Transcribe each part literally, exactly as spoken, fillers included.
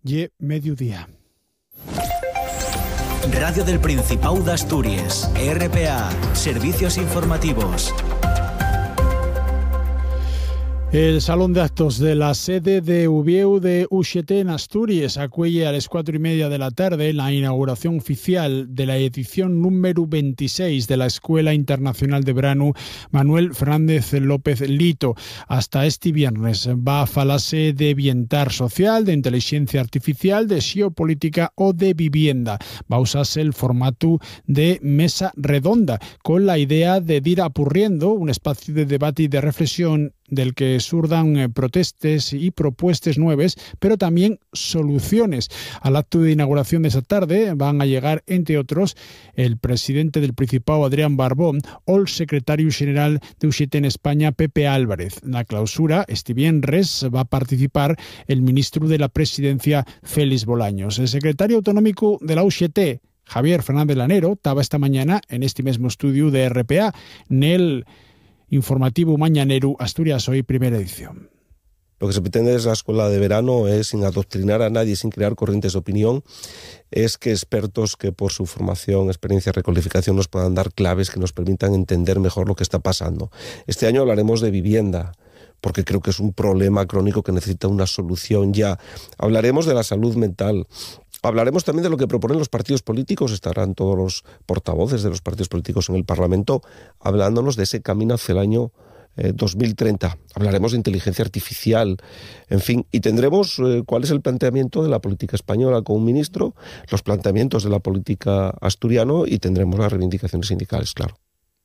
y mediodía. Radio del Principado de Asturias, R P A, Servicios Informativos. El Salón de Actos de la sede de Ubieu de U X T en Asturias acuelle a las cuatro y media de la tarde la inauguración oficial de la edición número veintiséis de la Escuela Internacional de Verano Manuel Fernández López Lito. Hasta este viernes va a falarse de bienestar social, de inteligencia artificial, de geopolítica o de vivienda. Va a usarse el formato de mesa redonda, con la idea de ir apurriendo un espacio de debate y de reflexión del que surdan eh, protestas y propuestas nuevas, pero también soluciones. Al acto de inauguración de esa tarde van a llegar, entre otros, el presidente del Principado, Adrián Barbón, o el secretario general de U X T en España, Pepe Álvarez. En la clausura, este viernes, va a participar el ministro de la Presidencia, Félix Bolaños. El secretario autonómico de la U X T, Javier Fernández Lanero, estaba esta mañana en este mismo estudio de R P A, en el Informativo Mañanero Asturias Hoy, primera edición. Lo que se pretende desde la escuela de verano es, sin adoctrinar a nadie, sin crear corrientes de opinión, es que expertos que por su formación, experiencia, recualificación nos puedan dar claves que nos permitan entender mejor lo que está pasando. Este año hablaremos de vivienda, porque creo que es un problema crónico que necesita una solución ya. Hablaremos de la salud mental. Hablaremos también de lo que proponen los partidos políticos. Estarán todos los portavoces de los partidos políticos en el Parlamento hablándonos de ese camino hacia el año eh, dos mil treinta. Hablaremos de inteligencia artificial, en fin, y tendremos eh, cuál es el planteamiento de la política española con un ministro, los planteamientos de la política asturiano y tendremos las reivindicaciones sindicales, claro.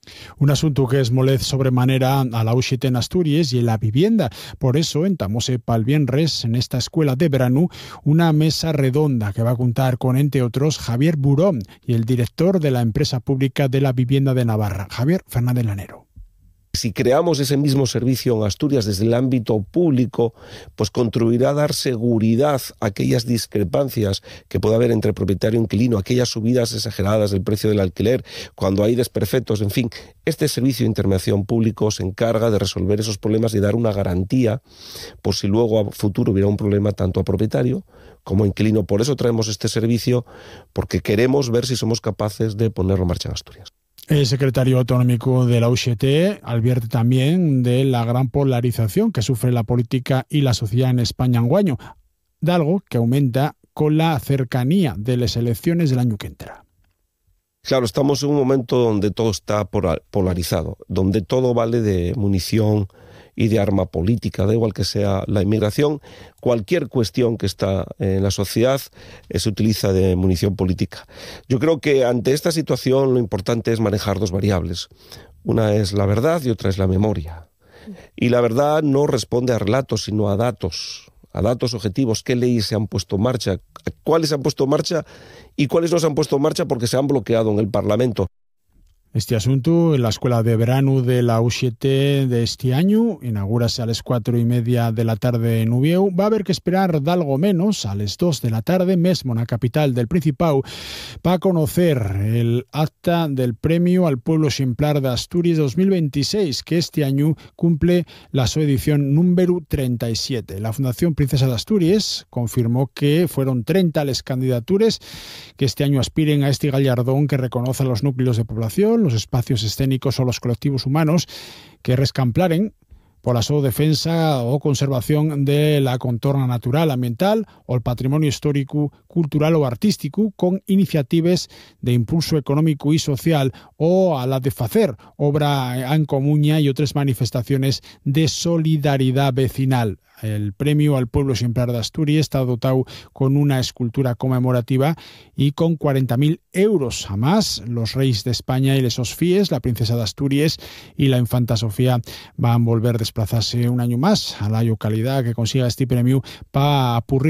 Un asunto que es molez sobremanera a la U X T en Asturias y en la vivienda. Por eso entamose pa'l viernes en esta escuela de verano una mesa redonda que va a contar con, entre otros, Javier Burón y el director de la empresa pública de la vivienda de Navarra, Javier Fernández Lanero. Si creamos ese mismo servicio en Asturias desde el ámbito público, pues contribuirá a dar seguridad a aquellas discrepancias que pueda haber entre propietario e inquilino, aquellas subidas exageradas del precio del alquiler, cuando hay desperfectos, en fin. Este servicio de intermediación público se encarga de resolver esos problemas y dar una garantía por si luego a futuro hubiera un problema tanto a propietario como a inquilino. Por eso traemos este servicio, porque queremos ver si somos capaces de ponerlo en marcha en Asturias. El secretario autonómico de la U X T advierte también de la gran polarización que sufre la política y la sociedad en España anguaño, de algo que aumenta con la cercanía de las elecciones del año que entra. Claro, estamos en un momento donde todo está polarizado, donde todo vale de munición y de arma política, da igual que sea la inmigración, cualquier cuestión que está en la sociedad eh, se utiliza de munición política. Yo creo que ante esta situación lo importante es manejar dos variables. Una es la verdad y otra es la memoria. Y la verdad no responde a relatos, sino a datos, a datos objetivos. ¿Qué leyes se han puesto en marcha? ¿Cuáles se han puesto en marcha? ¿Y cuáles no se han puesto en marcha porque se han bloqueado en el Parlamento? Este asunto en la escuela de verano de la U X T de este año inaugúrase a las cuatro y media de la tarde en Ubieu. Va a haber que esperar de algo menos a las dos de la tarde, mesmo en la capital del Principado, para conocer el acta del Premio al Pueblo Exemplar de Asturias dos mil veintiséis, que este año cumple la su edición número treinta y siete. La Fundación Princesa de Asturias confirmó que fueron treinta las candidaturas que este año aspiren a este galardón que reconoce a los núcleos de población, los espacios escénicos o los colectivos humanos que rescamplaren por la su defensa o conservación de la contorna natural, ambiental o el patrimonio histórico, cultural o artístico con iniciativas de impulso económico y social o a la de facer obra en comuña y otras manifestaciones de solidaridad vecinal. El premio al pueblo exemplar de Asturias está dotado con una escultura conmemorativa y con cuarenta mil euros. Además, los reyes de España y les Sofíes, la princesa de Asturias y la infanta Sofía van a volver a desplazarse un año más a la localidad que consiga este premio para apurrir